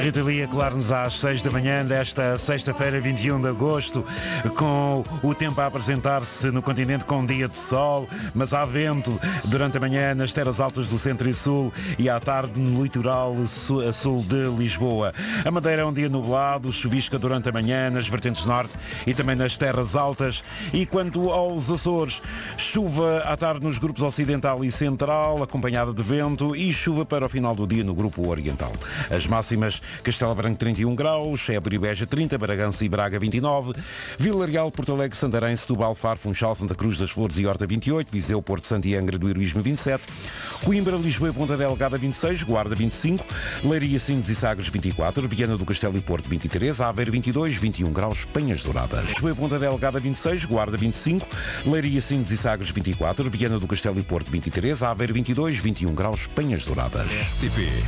Rita Lee a colar-nos às 6 da manhã desta sexta-feira, 21 de agosto, com o tempo a apresentar-se no continente com um dia de sol, mas há vento durante a manhã nas terras altas do centro e sul e à tarde no litoral a sul de Lisboa. A Madeira é um dia nublado, chuvisca durante a manhã nas vertentes norte e também nas terras altas. E quanto aos Açores, chuva à tarde nos grupos ocidental e central, acompanhada de vento, e chuva para o final do dia no grupo oriental. As máximas: Castelo Branco 31 graus, Évora e Beja 30, Bragança e Braga 29, Vila Real, Porto Alegre, Santarém, Setúbal, Faro, Funchal, Santa Cruz das Flores e Horta 28, Viseu, Porto Santo e Angra do Heroísmo 27, Coimbra, Lisboa e Ponta Delgada 26, Guarda 25, Leiria, Sines e Sagres 24, Viana do Castelo e Porto 23, Aveiro 22, 21 graus, Penhas Douradas. Lisboa e Ponta Delgada 26, Guarda 25, Leiria, Sines e Sagres 24, Viana do Castelo e Porto 23, Aveiro 22, 21 graus, Penhas Douradas. RTP